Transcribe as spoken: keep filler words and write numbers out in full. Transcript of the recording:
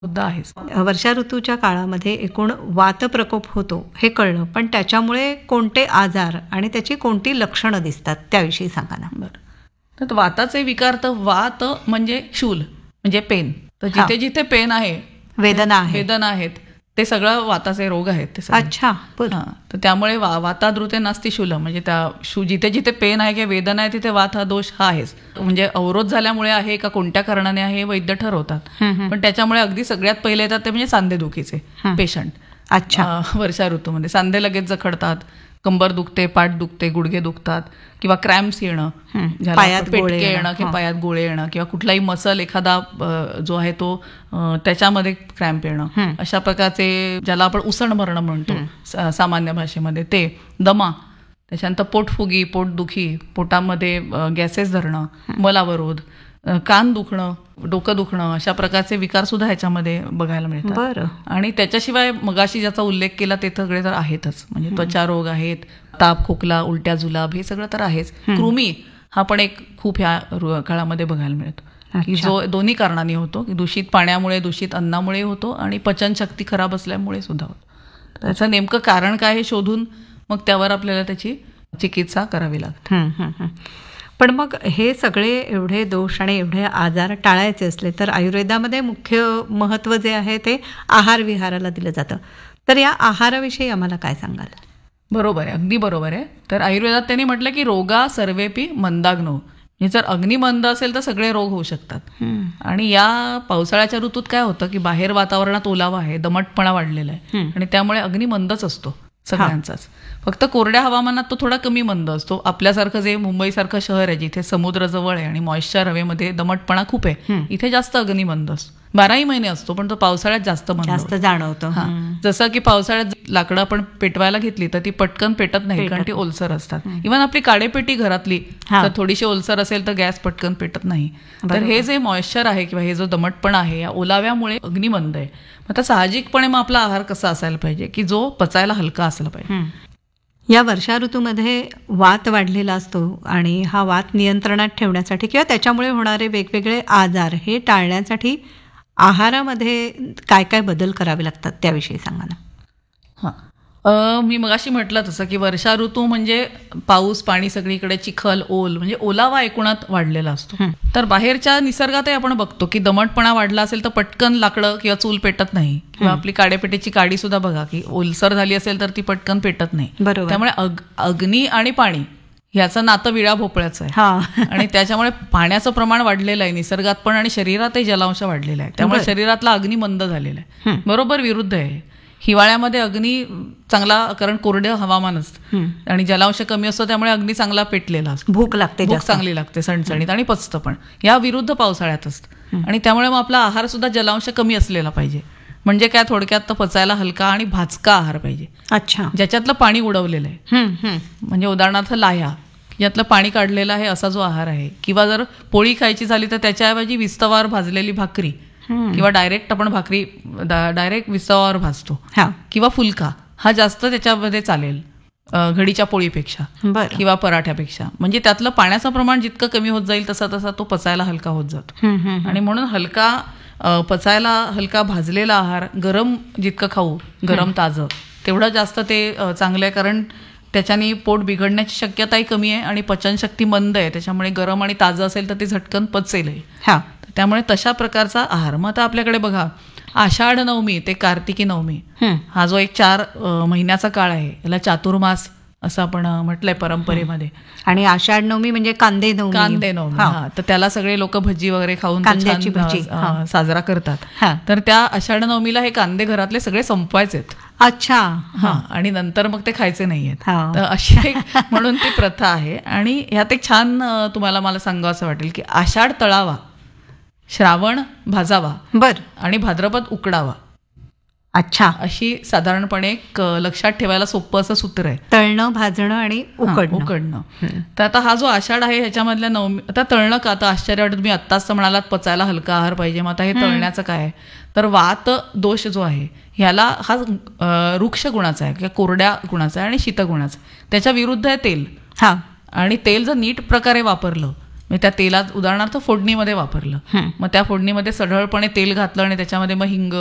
मुद्दा आहेच. वर्षा ऋतूच्या काळामध्ये एकूण वात प्रकोप होतो हे कळलं, पण त्याच्यामुळे कोणते आजार आणि त्याची कोणती लक्षणं दिसतात त्याविषयी सांगा ना. बरं, तर वाताचे विकार, तर वात म्हणजे शूल म्हणजे पेन. तर जिथे जिथे पेन आहे, वेदना आहे वेदना आहेत, ते सगळं वाताचे रोग आहेत ते सगळे. अच्छा. हां, तर त्यामुळे वा वाताद्रुते नास्ति शूलम, म्हणजे त्या शू जिथे जिथे पेन आहे किंवा वेदना आहे तिथे वात हा दोष हा आहेच. म्हणजे अवरोध झाल्यामुळे आहे का कोणत्या कारणाने आहे हे वैद्य ठरवतात. पण त्याच्यामुळे अगदी सगळ्यात पहिले येतात ते म्हणजे सांधेदुखीचे पेशंट. अच्छा. वर्षा ऋतूमध्ये सांधे लगेच जखडतात, कंबर दुखते, पाठ दुखते, गुडघे दुखतात, किंवा क्रॅम्प्स येणं, पायात पेटके येणं किंवा पायात गोळे येणं, किंवा कुठलाही मसल एखादा जो आहे तो त्याच्यामध्ये क्रॅम्प येणं, अशा प्रकारचे ज्याला आपण उसणमरण म्हणतो सामान्य भाषेमध्ये, ते दमा, त्याच्यानंतर पोटफुगी, पोटदुखी, पोटामध्ये गॅसेस धरणं, मलावरोध, कान दुखणं, डोकं दुखणं, अशा प्रकारचे विकार सुद्धा ह्याच्यामध्ये बघायला मिळतात. बरं. आणि त्याच्याशिवाय मगाशी ज्याचा उल्लेख केला ते सगळे तर आहेतच. म्हणजे त्वचा रोग आहेत, ताप, खोकला, उलट्या जुलाब, हे सगळं तर आहेच. कृमी हा पण एक खूप ह्या काळामध्ये बघायला मिळतो, की जो दोन्ही कारणांनी होतो, की दूषित पाण्यामुळे, दूषित अन्नामुळे होतो, आणि पचनशक्ती खराब असल्यामुळे सुद्धा होतो. त्याचं नेमकं कारण काय हे शोधून मग त्यावर आपल्याला त्याची चिकित्सा करावी लागते. पण मग हे सगळे एवढे दोष आणि एवढे आजार टाळायचे असले तर आयुर्वेदामध्ये मुख्य महत्त्व जे आहे ते आहार विहाराला दिलं जातं. तर या आहाराविषयी आम्हाला काय सांगाल? बरोबर आहे, अगदी बरोबर आहे. तर आयुर्वेदात त्यांनी म्हटलं की रोगा सर्वेपी मंदाग्नो, म्हणजे जर अग्नी मंद असेल तर सगळे रोग होऊ शकतात. आणि या पावसाळ्याच्या ऋतूत काय होतं की बाहेर वातावरणात ओलावा आहे, दमटपणा वाढलेला आहे, आणि त्यामुळे अग्नी मंदच असतो सगळ्यांचाच. फक्त कोरड्या हवामानात तो थोडा कमी मंद असतो. आपल्यासारखं जे मुंबईसारखं शहर आहे जिथे समुद्र जवळ आहे आणि मॉइश्चर हवेमध्ये दमटपणा खूप आहे, इथे जास्त अग्नी मंद असतो. बाराही महिने असतो, पण तो पावसाळ्यात जास्त मंद जास्त जाणवतं. जसं की पावसाळ्यात लाकडं आपण पेटवायला घेतली तर ती पटकन पेटत नाही, कारण ती ओलसर असतात. इव्हन आपली काडेपेटी घरातली तर थोडीशी ओलसर असेल तर गॅस पटकन पेटत नाही. तर हे जे मॉइश्चर आहे किंवा हे जो दमटपणा आहे या ओलाव्यामुळे अग्निमंद आहे. आता साहजिकपणे मग आपला आहार कसा असायला पाहिजे की जो पचायला हलका असला पाहिजे. या वर्षा ऋतूमध्ये वात वाढलेला असतो, आणि हा वात नियंत्रणात ठेवण्यासाठी किंवा त्याच्यामुळे होणारे वेगवेगळे आजार हे टाळण्यासाठी आहारामध्ये काय काय बदल करावे लागतात त्याविषयी सांगा ना. हां, मी मगाशी म्हटलं तसं की वर्षा ऋतू म्हणजे पाऊस, पाणी सगळीकडे, चिखल, ओल, म्हणजे ओलावा एकूणात वाढलेला असतो. तर बाहेरच्या निसर्गातही आपण बघतो की दमटपणा वाढला असेल तर पटकन लाकडं किंवा चूल पेटत नाही, किंवा आपली काडेपेटीची काडी सुद्धा बघा की ओलसर झाली असेल तर ती पटकन पेटत नाही. त्यामुळे अग्नी आणि पाणी ह्याचं नातं विळा भोपळ्याचं आहे. आणि त्याच्यामुळे पाण्याचं प्रमाण वाढलेलं आहे निसर्गात पण, आणि शरीरातही जलांश वाढलेला आहे. त्यामुळे शरीरातला अग्नी मंद झालेला आहे. बरोबर विरुद्ध आहे हिवाळ्यामध्ये अग्नी चांगला, कारण कोरडं हवामान असतं आणि जलांश कमी असतो, त्यामुळे अग्नी चांगला पेटलेला असतो, भूक लागते, भूक चांगली लागते, सणसणीत, आणि पचतं पण. या विरुद्ध पावसाळ्यात असतं. आणि त्यामुळे मग आपला आहार सुद्धा जलांश कमी असलेला पाहिजे. म्हणजे काय, थोडक्यात तर पचायला हलका आणि भाजका आहार पाहिजे. अच्छा. ज्याच्यातलं पाणी उडवलेलं आहे, म्हणजे उदाहरणार्थ लाह्या, यातलं पाणी काढलेलं आहे असा जो आहार आहे. किंवा जर पोळी खायची झाली तर त्याच्याऐवजी विस्तवावर भाजलेली भाकरी, किंवा डायरेक्ट आपण भाकरी डायरेक्ट विस्तवावर भाजतो, किंवा फुलका, हा जास्त त्याच्यामध्ये चालेल घडीच्या पोळीपेक्षा किंवा पराठ्यापेक्षा. म्हणजे त्यातलं पाण्याचं प्रमाण जितकं कमी होत जाईल तसा तसा तो पचायला हलका होत जातो. आणि म्हणून हलका पचायला हलका भाजलेला आहार, गरम जितकं खाऊ, गरम ताजं, तेवढं जास्त ते चांगलं आहे, कारण त्याच्याने पोट बिघडण्याची शक्यताही कमी आहे आणि पचनशक्ती मंद आहे. त्याच्यामुळे गरम आणि ताजं असेल तर ते झटकन पचेल. त्यामुळे तशा प्रकारचा आहार. मग आता आपल्याकडे बघा, आषाढ नवमी ते कार्तिकी नवमी हा जो एक चार महिन्याचा काळ आहे, याला चातुर्मास असं आपण म्हटलंय परंपरेमध्ये. आणि आषाढ नवमी म्हणजे कांदे नवमी. कांदे नवमी, हा. तर त्याला सगळे लोक भजी वगैरे खाऊन छान साजरा करतात. तर त्या आषाढ नवमीला हे कांदे घरातले सगळे संपवायचेत. अच्छा. हा. आणि नंतर मग ते खायचे नाहीयेत. तर अशी एक म्हणून ती प्रथा आहे. आणि ह्यात एक छान तुम्हाला मला सांगावं असं वाटेल की आषाढ तळावा, श्रावण भाजावा, बर आणि भाद्रपद उकडावा. अच्छा. अशी साधारणपणे एक लक्षात ठेवायला सोपं असं सूत्र आहे. तळणं, भाजणं आणि उकडणं. उकडणं. तर आता हा जो आषाढ आहे ह्याच्यामधल्या नवमी, आता तळणं का, आता आश्चर्य वाटत, तुम्ही आत्ताच म्हणालात पचायला हलका आहार पाहिजे, मग आता हे तळण्याचं काय आहे, तर वात दोष जो आहे ह्याला हा वृक्ष गुणाचा आहे किंवा कोरड्या गुणाचा आहे आणि शीत गुणाचा. त्याच्या विरुद्ध आहे तेल. हा. आणि तेल जर नीट प्रकारे वापरलं, म्हणजे त्या तेलात उदाहरणार्थ फोडणीमध्ये वापरलं, मग त्या फोडणीमध्ये सढळपणे तेल घातलं आणि त्याच्यामध्ये मग हिंग